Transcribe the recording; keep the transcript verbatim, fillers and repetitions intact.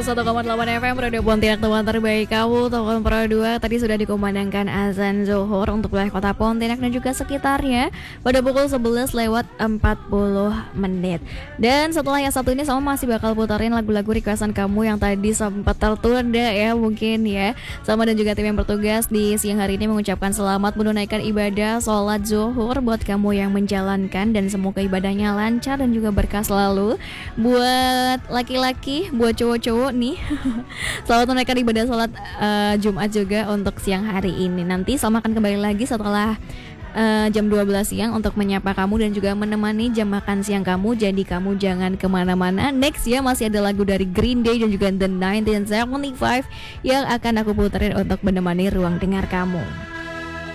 seratus satu koma delapan F M Radio Pontianak, teman terbaik kamu. Tahun Pro dua tadi sudah dikumandangkan azan zuhur untuk wilayah kota Pontianak dan juga sekitarnya pada pukul sebelas lewat empat puluh menit. Dan setelah yang satu ini sama masih bakal putarin lagu-lagu requestan kamu yang tadi sempat tertunda ya mungkin ya. Sama dan juga tim yang bertugas di siang hari ini mengucapkan selamat menunaikan ibadah sholat zuhur buat kamu yang menjalankan, dan semoga ibadahnya lancar dan juga berkah selalu. Buat laki-laki, buat cowok-cowok nih selamat menunaikan ibadah sholat uh, Jumat juga untuk siang hari ini. Nanti Salma akan kembali lagi setelah uh, jam dua belas siang untuk menyapa kamu dan juga menemani jam makan siang kamu. Jadi kamu jangan kemana-mana. Next ya masih ada lagu dari Green Day dan juga The nineteen seventy-five yang akan aku puterin untuk menemani ruang dengar kamu.